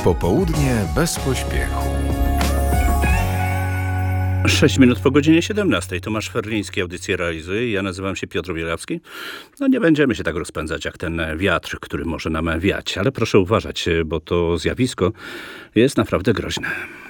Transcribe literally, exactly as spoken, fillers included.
Popołudnie bez pośpiechu. sześć minut po godzinie siedemnastej. Tomasz Ferliński audycję realizuje. Ja nazywam się Piotr Bielawski. No nie będziemy się tak rozpędzać jak ten wiatr, który może nam wiać. Ale proszę uważać, bo to zjawisko jest naprawdę groźne.